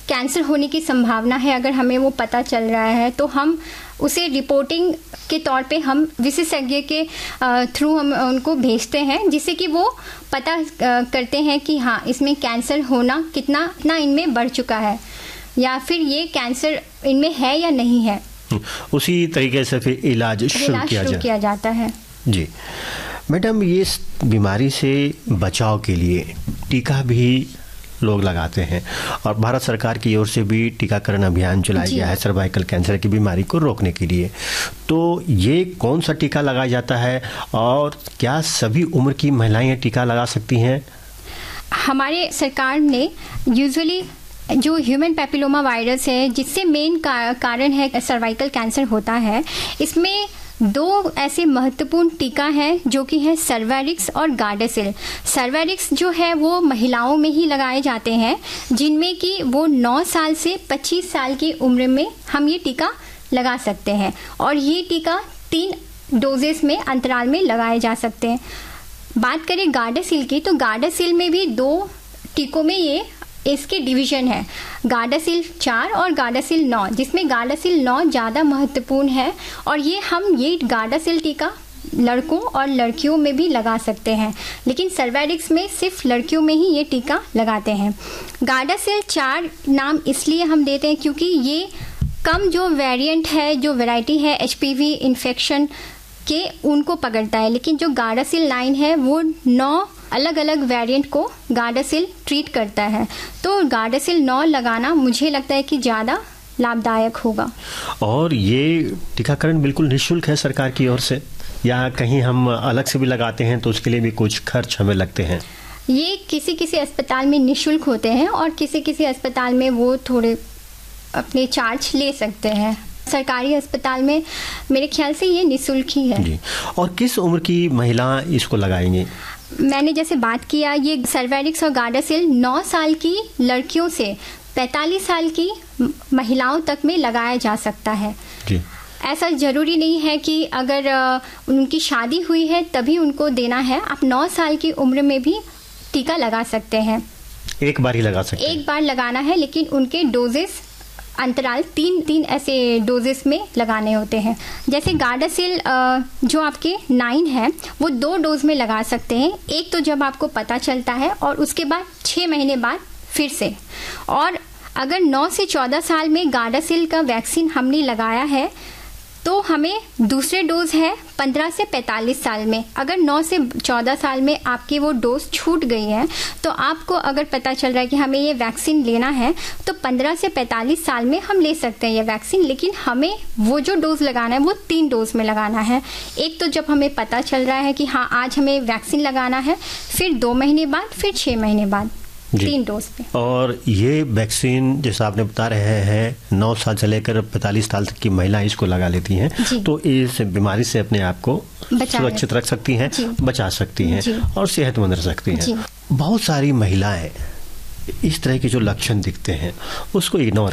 Cancer होने की संभावना है, अगर हमें वो पता चल रहा है तो हम उसे रिपोर्टिंग के तौर पे हम विशेषज्ञ के थ्रू हम उनको भेजते हैं, जिससे कि वो पता करते हैं कि हाँ इसमें कैंसर होना कितना इनमें बढ़ चुका है या फिर ये कैंसर इनमें है या नहीं है। उसी तरीके से फिर इलाज शुरू किया जाता है। जी मैडम, ये बीमारी से बचाव के लिए टीका भी लोग लगाते हैं और भारत सरकार की ओर से भी टीकाकरण अभियान चलाया गया है सर्वाइकल कैंसर की बीमारी को रोकने के लिए। तो ये कौन सा टीका लगाया जाता है और क्या सभी उम्र की महिलाएं टीका लगा सकती हैं? हमारे सरकार ने यूजुअली जो ह्यूमन पैपिलोमा वायरस है, जिससे मेन कारण है सर्वाइकल कैंसर होता है, इसमें 2 ऐसे महत्वपूर्ण टीका हैं जो कि है सर्वैरिक्स और गार्डासिल। सर्वैरिक्स जो है वो महिलाओं में ही लगाए जाते हैं, जिनमें कि वो 9 साल से 25 साल की उम्र में हम ये टीका लगा सकते हैं और ये टीका 3 डोजेस में अंतराल में लगाए जा सकते हैं। बात करें गार्डासिल की, तो गार्डासिल में भी 2 टीकों में ये इसके डिवीजन है, गार्डासिल 4 और गार्डासिल 9, जिसमें गार्डासिल 9 ज़्यादा महत्वपूर्ण है और ये गार्डासिल टीका लड़कों और लड़कियों में भी लगा सकते हैं, लेकिन सर्वैरिक्स में सिर्फ लड़कियों में ही ये टीका लगाते हैं। गार्डासिल 4 नाम इसलिए हम देते हैं क्योंकि ये कम जो वेरिएंट है, जो वैरायटी है HPV इन्फेक्शन के, उनको पकड़ता है, लेकिन जो गार्डासिल 9 है वो 9 अलग अलग वेरिएंट को गार्डासिल ट्रीट करता है। तो गार्डासिल 9 लगाना मुझे लगता है कि ज़्यादा लाभदायक होगा। और ये टीकाकरण बिल्कुल निःशुल्क है सरकार की ओर से, या कहीं हम अलग से भी लगाते हैं तो उसके लिए भी कुछ खर्च हमें लगते हैं? ये किसी अस्पताल में निःशुल्क होते हैं और किसी अस्पताल में वो थोड़े अपने चार्ज ले सकते हैं। सरकारी अस्पताल में मेरे ख्याल से ये निःशुल्क ही है। जी। और किस उम्र की महिला इसको लगाएंगे? मैंने जैसे बात किया, ये सर्वैरिक्स और गार्डासिल 9 साल की लड़कियों से 45 साल की महिलाओं तक में लगाया जा सकता है। जी। ऐसा जरूरी नहीं है कि अगर उनकी शादी हुई है तभी उनको देना है, आप 9 साल की उम्र में भी टीका लगा सकते हैं। एक बार ही लगा सकते हैं? एक बार लगाना है, लेकिन उनके डोजेस अंतराल 3 ऐसे डोजेस में लगाने होते हैं। जैसे गार्डासिल जो आपके 9 है वो 2 डोज में लगा सकते हैं, एक तो जब आपको पता चलता है और उसके बाद 6 महीने बाद फिर से। और अगर 9 से 14 साल में गार्डासिल का वैक्सीन हमने लगाया है तो हमें दूसरे डोज है 15 से 45 साल में। अगर 9 से 14 साल में आपकी वो डोज छूट गई है तो आपको अगर पता चल रहा है कि हमें ये वैक्सीन लेना है तो 15 से 45 साल में हम ले सकते हैं ये वैक्सीन, लेकिन हमें वो जो डोज लगाना है वो 3 डोज में लगाना है। एक तो जब हमें पता चल रहा है कि हाँ आज हमें वैक्सीन लगाना है, फिर 2 महीने बाद, फिर 6 महीने बाद, 3 डोज पे। और ये वैक्सीन जैसा आपने बता रहे हैं 9 साल से लेकर 45 साल तक की महिला इसको लगा लेती हैं, तो इस बीमारी से अपने आप को सुरक्षित रख सकती हैं, बचा सकती हैं और सेहतमंद रह सकती हैं। बहुत सारी महिलाएं इस तरह के जो लक्षण दिखते हैं उसको इग्नोर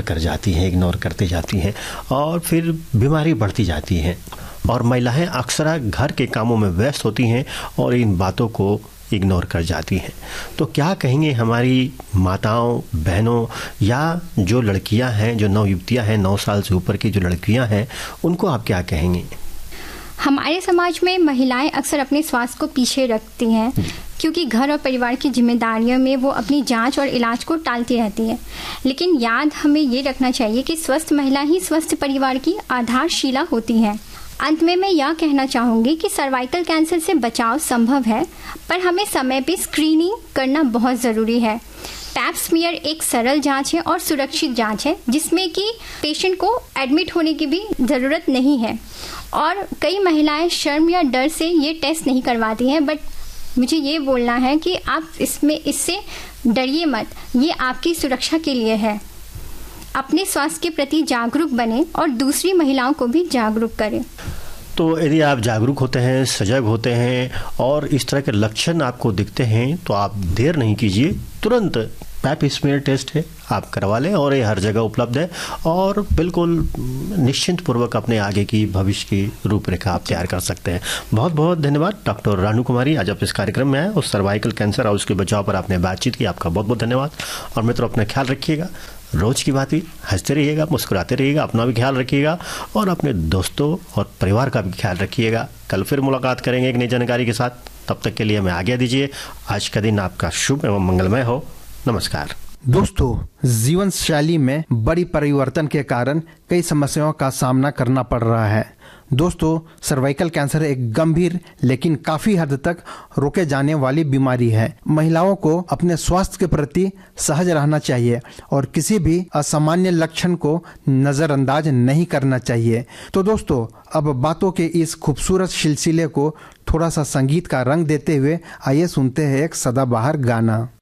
करते जाती हैं और फिर बीमारी बढ़ती जाती है और महिलाएं अक्सर घर के कामों में व्यस्त होती हैं और इन बातों को इग्नोर कर जाती हैं। तो क्या कहेंगे हमारी माताओं, बहनों या जो लड़कियां हैं, जो नवयुवतियां हैं, 9 साल से ऊपर की जो लड़कियां हैं, उनको आप क्या कहेंगे? हमारे समाज में महिलाएं अक्सर अपने स्वास्थ्य को पीछे रखती हैं क्योंकि घर और परिवार की जिम्मेदारियों में वो अपनी जांच और इलाज को टालती रहती है। लेकिन याद हमें ये रखना चाहिए कि स्वस्थ महिला ही स्वस्थ परिवार की आधारशिला होती है। अंत में मैं यह कहना चाहूँगी कि सर्वाइकल कैंसर से बचाव संभव है, पर हमें समय पे स्क्रीनिंग करना बहुत ज़रूरी है। पैप स्मीयर एक सरल जांच है और सुरक्षित जांच है जिसमें कि पेशेंट को एडमिट होने की भी ज़रूरत नहीं है और कई महिलाएं शर्म या डर से ये टेस्ट नहीं करवाती हैं, बट मुझे ये बोलना है कि आप इससे डरिए मत, ये आपकी सुरक्षा के लिए है। अपने स्वास्थ्य के प्रति जागरूक बने और दूसरी महिलाओं को भी जागरूक करें। तो यदि आप जागरूक होते हैं, सजग होते हैं और इस तरह के लक्षण आपको दिखते हैं तो आप देर नहीं कीजिए, तुरंत पैप स्मीयर टेस्ट है, आप करवा लें और ये हर जगह उपलब्ध है और बिल्कुल निश्चिंत पूर्वक अपने आगे की भविष्य की रूपरेखा आप तैयार कर सकते हैं। बहुत बहुत धन्यवाद डॉक्टर रानू कुमारी, आज आप इस कार्यक्रम में आए और सर्वाइकल कैंसर और उसके बचाव पर आपने बातचीत की। आपका बहुत बहुत धन्यवाद। और मित्रों, अपना ख्याल रखिएगा, रोज की बात ही हंसते रहिएगा, मुस्कुराते रहिएगा, अपना भी ख्याल रखिएगा और अपने दोस्तों और परिवार का भी ख्याल रखिएगा। कल फिर मुलाकात करेंगे एक नई जानकारी के साथ। तब तक के लिए हमें आज्ञा दीजिए। आज का दिन आपका शुभ एवं मंगलमय हो। नमस्कार। दोस्तों, जीवन शैली में बड़ी परिवर्तन के कारण कई समस्याओं का सामना करना पड़ रहा है। दोस्तों, सर्वाइकल कैंसर एक गंभीर लेकिन काफी हद तक रोके जाने वाली बीमारी है। महिलाओं को अपने स्वास्थ्य के प्रति सहज रहना चाहिए और किसी भी असामान्य लक्षण को नजरअंदाज नहीं करना चाहिए। तो दोस्तों, अब बातों के इस खूबसूरत सिलसिले को थोड़ा सा संगीत का रंग देते हुए आइए सुनते हैं एक सदाबहार गाना।